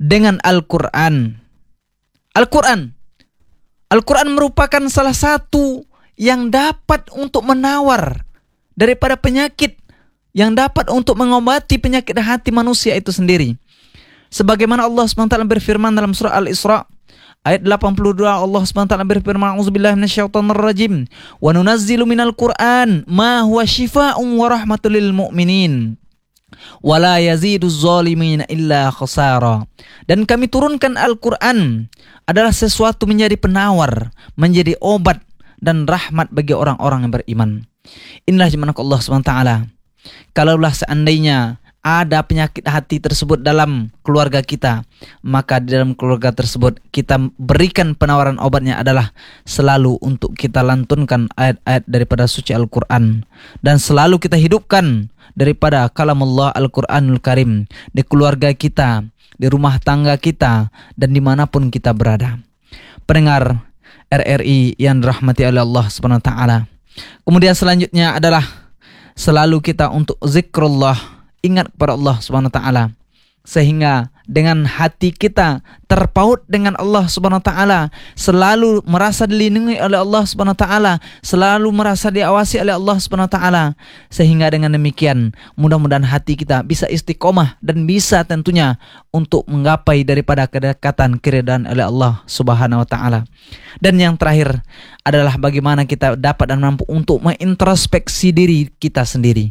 dengan Al-Quran. Al-Quran merupakan salah satu yang dapat untuk menawar daripada penyakit, yang dapat untuk mengobati penyakit hati manusia itu sendiri. Sebagaimana Allah SWT berfirman dalam surah Al-Isra ayat 82, Allah SWT berfirman, "A'udzubillahi minasyaitonirrajim. Wa nunazzilu minal Qur'an ma huwa syifaa'un wa rahmatul lil mu'minin. Wala yaziduz zalimina illa khasara." Dan kami turunkan Al-Quran adalah sesuatu menjadi penawar, menjadi obat dan rahmat bagi orang-orang yang beriman. Inilah jemaah Allah SWT. Kalaulah seandainya ada penyakit hati tersebut dalam keluarga kita, maka di dalam keluarga tersebut kita berikan penawaran obatnya adalah selalu untuk kita lantunkan ayat-ayat daripada suci Al-Quran, dan selalu kita hidupkan daripada kalamullah Al-Quranul Karim di keluarga kita, di rumah tangga kita, dan dimanapun kita berada. Pendengar RRI yang dirahmati oleh Allah Subhanahu wa taala. Kemudian selanjutnya adalah selalu kita untuk zikrullah, ingat kepada Allah Subhanahu wa taala, sehingga dengan hati kita terpaut dengan Allah Subhanahu wa taala, selalu merasa dilindungi oleh Allah Subhanahu wa taala, selalu merasa diawasi oleh Allah Subhanahu wa taala, sehingga dengan demikian mudah-mudahan hati kita bisa istiqomah dan bisa tentunya untuk menggapai daripada kedekatan keridhaan oleh Allah Subhanahu wa taala. Dan yang terakhir adalah bagaimana kita dapat dan mampu untuk mengintrospeksi diri kita sendiri.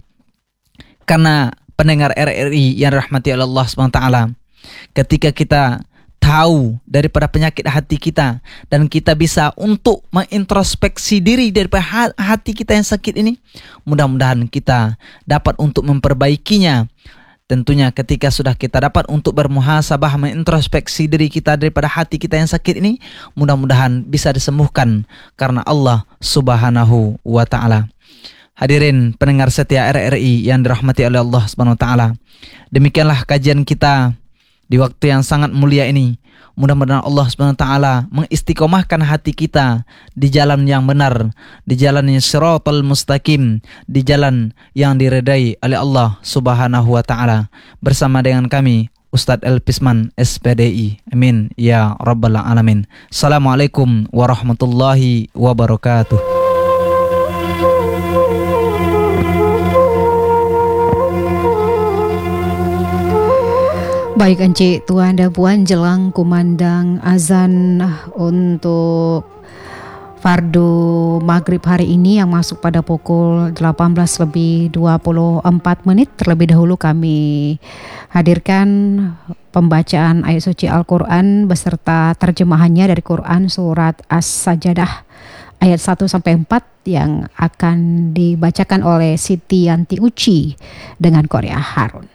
Karena pendengar RRI yang dirahmati oleh Allah SWT, ketika kita tahu daripada penyakit hati kita dan kita bisa untuk mengintrospeksi diri daripada hati kita yang sakit ini, mudah-mudahan kita dapat untuk memperbaikinya. Tentunya ketika sudah kita dapat untuk bermuhasabah, mengintrospeksi diri kita daripada hati kita yang sakit ini, mudah-mudahan bisa disembuhkan karena Allah Subhanahu wa taala. Hadirin pendengar setia RRI yang dirahmati oleh Allah Subhanahu wa taala. Demikianlah kajian kita di waktu yang sangat mulia ini. Mudah-mudahan Allah Subhanahu wa taala mengistiqomahkan hati kita di jalan yang benar, di jalan yang shiratal mustaqim, di jalan yang diridai oleh Allah Subhanahu wa taala. Bersama dengan kami Ustadz Elpisman SPDI. Amin ya rabbal alamin. Assalamualaikum warahmatullahi wabarakatuh. Baik Encik, Tuan dan Puan, jelang kumandang azan untuk fardu maghrib hari ini yang masuk pada pukul 18:24. Terlebih dahulu kami hadirkan pembacaan ayat suci Al-Quran beserta terjemahannya dari Quran surat As-Sajadah ayat 1-4 yang akan dibacakan oleh Siti Yanti Uci dengan Korea Harun.